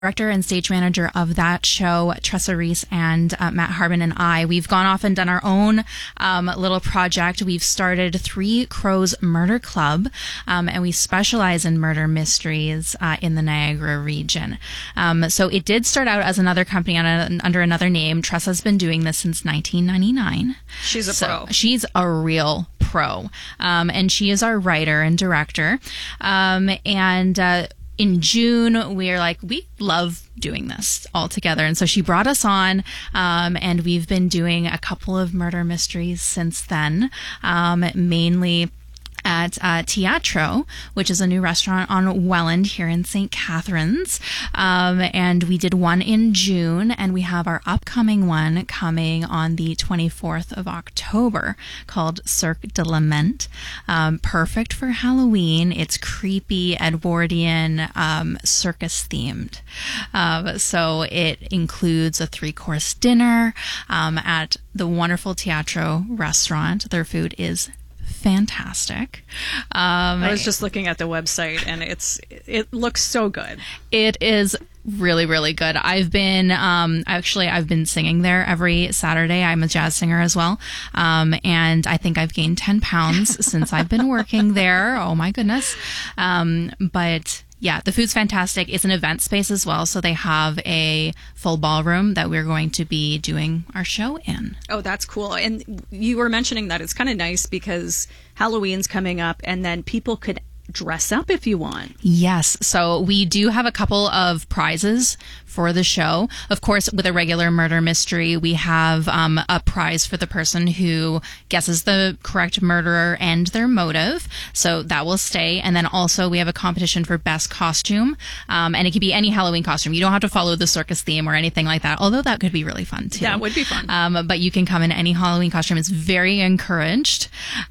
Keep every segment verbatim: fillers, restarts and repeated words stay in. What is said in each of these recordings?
director and stage manager of that show, Tressa Reese and uh, Matt Harbin and I, we've gone off and done our own um, little project. We've started Three Crows Murder Club, um, and we specialize in murder mysteries uh, in the Niagara region. Um, so it did start out as another company on a, under another name. Tressa's been doing this since nineteen ninety-nine. She's a so pro. She's a real pro. Um, and she is our writer and director. Um, and uh, in June, we are like, we love doing this all together. And so she brought us on, um, and we've been doing a couple of murder mysteries since then, um, mainly at uh, Teatro, which is a new restaurant on Welland here in Saint Catharines. Um, and we did one in June, and we have our upcoming one coming on the twenty-fourth of October called Cirque de Lament. Um, perfect for Halloween. It's creepy, Edwardian, um, circus themed. Um, so it includes a three-course dinner um, at the wonderful Teatro restaurant. Their food is fantastic. Um, I was just looking at the website, and it's it looks so good. It is really, really good. I've been um, actually I've been singing there every Saturday. I'm a jazz singer as well, um, and I think I've gained ten pounds since I've been working there. Oh my goodness! Um, but yeah, the food's fantastic. It's an event space as well, so they have a full ballroom that we're going to be doing our show in. Oh, that's cool. And you were mentioning that it's kind of nice because Halloween's coming up, and then people could dress up if you want. Yes. So we do have a couple of prizes for the show. Of course, with a regular murder mystery, we have um, a prize for the person who guesses the correct murderer and their motive. So that will stay. And then also we have a competition for best costume. Um, and it could be any Halloween costume. You don't have to follow the circus theme or anything like that, although that could be really fun too. That would be fun. Um, but you can come in any Halloween costume. It's very encouraged.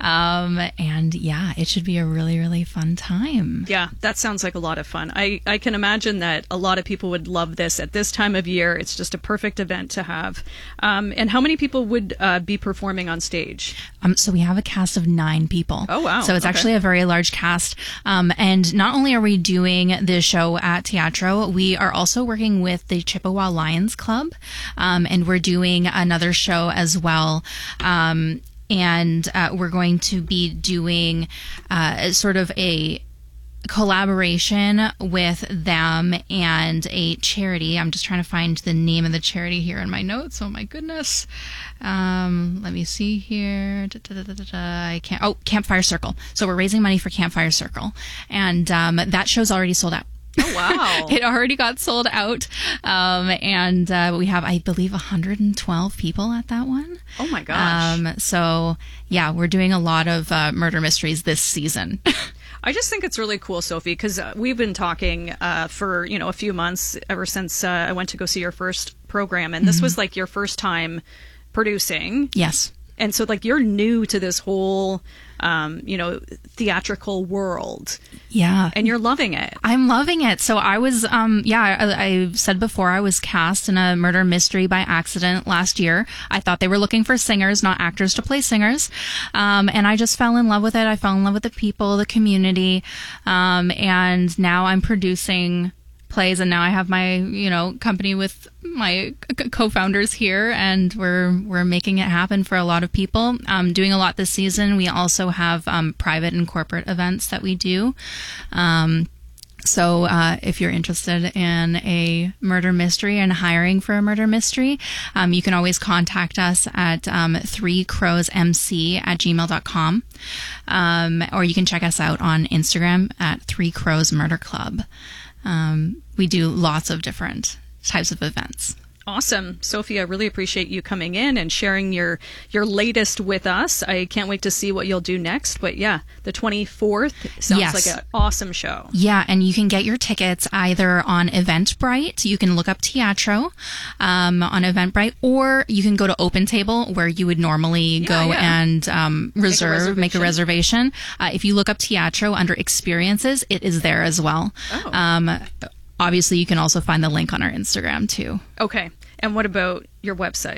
Um, and yeah, it should be a really, really fun time. Yeah, that sounds like a lot of fun. I, I can imagine that a lot of people would love this at this time of year. It's just a perfect event to have. Um, and how many people would uh, be performing on stage? Um, so we have a cast of nine people. Oh, wow. So it's Okay. actually a very large cast. Um, and not only are we doing this show at Teatro, we are also working with the Chippewa Lions Club. Um, and we're doing another show as well. Um, and uh, we're going to be doing uh, sort of a collaboration with them and a charity. I'm just trying to find the name of the charity here in my notes. Oh my goodness. Um, let me see here. Da, da, da, da, da. I can't. Oh, Campfire Circle. So we're raising money for Campfire Circle, and um, that show's already sold out. Oh, wow. It already got sold out. Um, and uh, we have, I believe, one hundred twelve people at that one. Oh, my gosh. Um, so, yeah, we're doing a lot of uh, murder mysteries this season. I just think it's really cool, Sophie, because uh, we've been talking uh, for, you know, a few months ever since uh, I went to go see your first program. And this mm-hmm. was like your first time producing. Yes. And so, like, you're new to this whole, um, you know, theatrical world. Yeah. And you're loving it. I'm loving it. So I was, um, yeah, I, I said before I was cast in a murder mystery by accident last year. I thought they were looking for singers, not actors to play singers. Um, and I just fell in love with it. I fell in love with the people, the community. Um, and now I'm producing plays, and now I have my, you know, company with my co-founders here, and we're we're making it happen for a lot of people. Um, doing a lot this season. We also have um, private and corporate events that we do. Um, so uh, if you're interested in a murder mystery and hiring for a murder mystery, um, you can always contact us at um, three crows m c at gmail dot com, um, or you can check us out on Instagram at Three Crows Murder Club. Um, we do lots of different types of events. Awesome. Sophie, I really appreciate you coming in and sharing your your latest with us. I can't wait to see what you'll do next. But yeah, the twenty-fourth sounds yes. like an awesome show. Yeah, and you can get your tickets either on Eventbrite. You can look up Teatro um, on Eventbrite, or you can go to Open Table, where you would normally Yeah, go yeah. and um, reserve, make a reservation. Make a reservation. Uh, if you look up Teatro under Experiences, it is there as well. Oh. Um, obviously, you can also find the link on our Instagram too. Okay. And what about your website?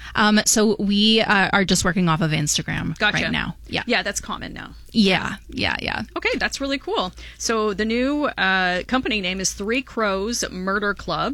Um, so we uh, are just working off of Instagram Gotcha. right now. Yeah. Yeah, that's common now. Yeah, yeah, yeah. Okay, that's really cool. So the new uh, company name is Three Crows Murder Club.